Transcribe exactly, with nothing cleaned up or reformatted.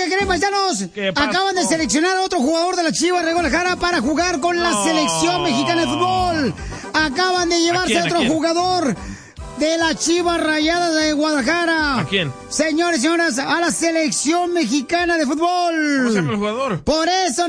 ¿qué creen, paisanos? Acaban de seleccionar a otro jugador de la Chivas de Guadalajara para jugar con la No. selección mexicana de fútbol. Acaban de llevarse ¿A a, quién, otro a quién? jugador de la Chivas Rayadas de Guadalajara. ¿A quién? Señores y señoras, a la selección mexicana de fútbol. ¿Cómo se llama el jugador? Por eso